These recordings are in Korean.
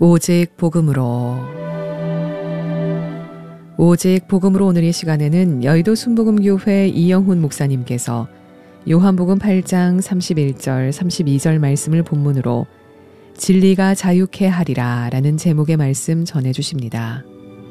오직 복음으로 오늘 이 시간에는 여의도 순복음교회 이영훈 목사님께서 요한복음 8장 31절 32절 말씀을 본문으로 진리가 자유케 하리라 라는 제목의 말씀 전해주십니다.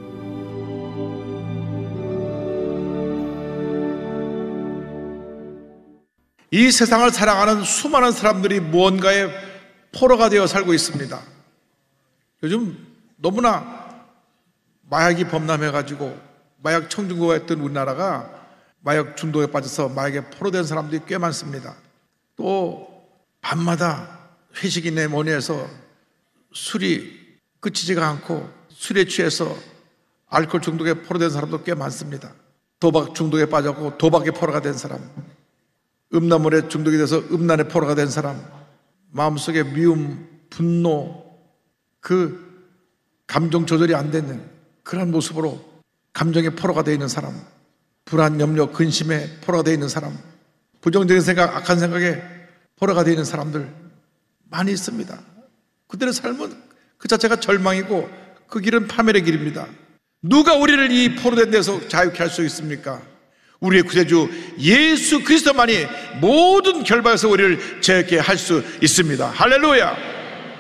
이 세상을 살아가는 수많은 사람들이 무언가의 포로가 되어 살고 있습니다. 요즘 너무나 마약이 범람해가지고 마약 청중고가 했던 우리나라가 마약 중독에 빠져서 마약에 포로된 사람들이 꽤 많습니다. 또 밤마다 회식이네 뭐니 해서 술이 그치지가 않고 술에 취해서 알코올 중독에 포로된 사람도 꽤 많습니다. 도박 중독에 빠졌고 도박에 포로가 된 사람, 음란물에 중독이 돼서 음란에 포로가 된 사람, 마음속에 미움, 분노, 그 감정 조절이 안 되는 그런 모습으로 감정의 포로가 되어 있는 사람, 불안, 염려, 근심에 포로가 되어 있는 사람, 부정적인 생각, 악한 생각에 포로가 되어 있는 사람들 많이 있습니다. 그들의 삶은 그 자체가 절망이고 그 길은 파멸의 길입니다. 누가 우리를 이 포로된 데서 자유케 할 수 있습니까? 우리의 구세주 예수 그리스도만이 모든 결박에서 우리를 자유케 할 수 있습니다. 할렐루야!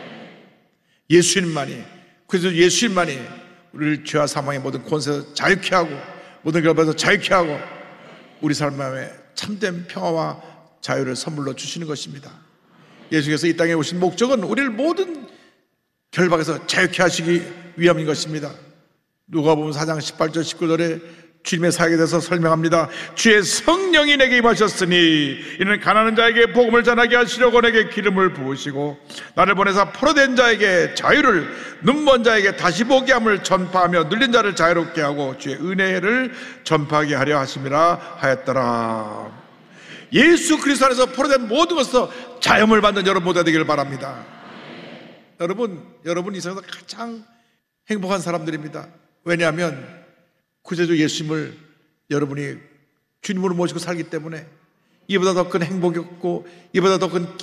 예수님만이, 그래서 예수님만이 우리를 죄와 사망의 모든 권세에서 자유케 하고 모든 결박에서 자유케 하고 우리 삶에 참된 평화와 자유를 선물로 주시는 것입니다. 예수께서 이 땅에 오신 목적은 우리를 모든 결박에서 자유케 하시기 위함인 것입니다. 누가복음 4장 18절 19절에 주님의 사역에 대해서 설명합니다. 주의 성령이 내게 임하셨으니 이는 가난한 자에게 복음을 전하게 하시려고 내게 기름을 부으시고 나를 보내사 포로된 자에게 자유를, 눈먼 자에게 다시 보게 함을 전파하며 눌린 자를 자유롭게 하고 주의 은혜를 전파하게 하려 하심이라 하였더라. 예수 그리스도 안에서 포로된 모든 것에서 자유를 받는 여러분 모두가 되기를 바랍니다. 여러분 이 세상에서 가장 행복한 사람들입니다. 왜냐하면 구세주 예수님을 여러분이 주님으로 모시고 살기 때문에 이보다 더 큰 행복이 없고 이보다 더 큰